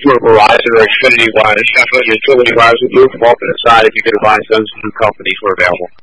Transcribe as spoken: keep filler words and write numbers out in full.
through a Verizon or Xfinity line, it's definitely utility wise with you from open aside if you could advise those new companies were available.